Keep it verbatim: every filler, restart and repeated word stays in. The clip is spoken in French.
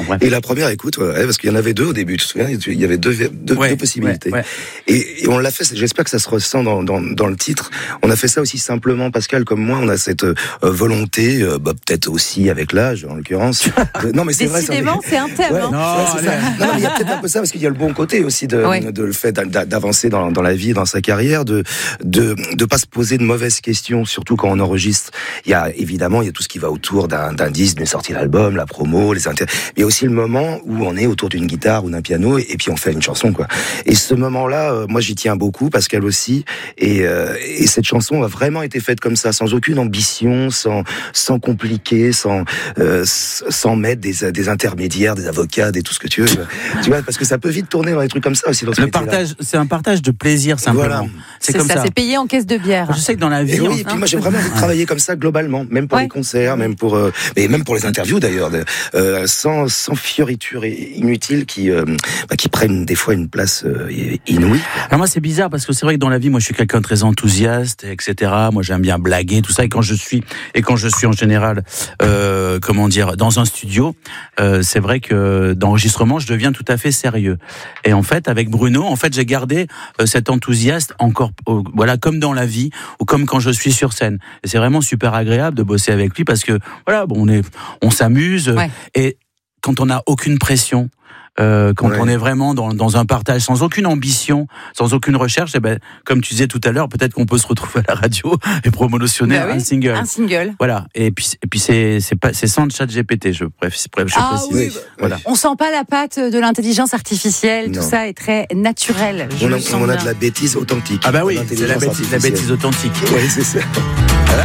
Bon, bref. Et la première écoute, ouais, parce qu'il y en avait deux au début, tu te souviens, il y avait deux, deux, ouais, deux possibilités. Ouais, ouais. Et, et on l'a fait, j'espère que ça se ressent dans, dans, dans le titre. On a fait ça aussi simplement, Pascal, comme moi, on a cette euh, volonté, euh, bah, peut-être aussi avec l'âge, en l'occurrence. De... Non, mais c'est vrai. Décidément, c'est un thème. Ouais, hein. Non, ouais, c'est ça. Non, non, il y a peut-être un peu ça, parce qu'il y a le bon côté aussi de, ouais. de le fait d'avancer dans, dans la vie, dans sa carrière, de, de, de pas se poser de mauvaises questions, surtout quand on enregistre. Il y a, évidemment, il y a tout ce qui va autour d'un, d'un disque, d'une sortie d'album, la promo, les inter... Mais il y a aussi le moment où on est autour d'une guitare ou d'un piano et, et puis on fait une chanson, quoi. Et ce moment-là, euh, moi, j'y tiens beaucoup, Pascal aussi. Et, euh, et cette chanson a vraiment été faite comme ça, sans aucune ambition, sans, sans compliquer, sans, euh, sans mettre des, des intermédiaires, des avocats, des tout ce que tu veux. Tu vois, parce que ça peut vite tourner dans des trucs comme ça aussi. Dans ce le partage, c'est un partage de plaisir simplement. Voilà. C'est, c'est comme ça, ça. c'est payé en caisse de bière. Je sais que dans la vie. Et oui, on... et puis moi j'ai vraiment envie de travailler comme ça globalement, même pour ouais. les concerts, même pour, euh, et même pour les interviews d'ailleurs, de, euh, sans, sans fioritures inutiles qui, euh, bah, qui prennent des fois une place euh, inouïe. Alors moi c'est bizarre parce que c'est vrai que dans la vie, moi je suis quelqu'un de très enthousiaste, et cetera. Moi j'aime bien blaguer, tout ça. Et quand je suis, et quand je suis en général, euh, comment dire, dans un studio, euh, c'est vrai que d'enregistrement, je deviens tout à fait sérieux. Et en fait, avec Bruno, en fait, j'ai gardé euh, cet enthousiasme encore, euh, voilà, comme dans la vie ou comme quand je suis sur scène. Et c'est vraiment super agréable de bosser avec lui parce que voilà, bon, on est, on s'amuse ouais. et quand on n'a aucune pression. Euh, quand ouais. on est vraiment dans, dans un partage sans aucune ambition, sans aucune recherche, et ben, comme tu disais tout à l'heure, peut-être qu'on peut se retrouver à la radio et promotionner bah oui, un single. Un single. Voilà. Et puis, et puis c'est, c'est pas, c'est sans chat G P T, je précise. Je ah précise. Oui, bah, voilà. On sent pas la patte de l'intelligence artificielle, non. Tout ça est très naturel. On a, on a de la bêtise authentique. Ah bah oui, c'est la bêtise, la bêtise authentique. Oui, c'est ça.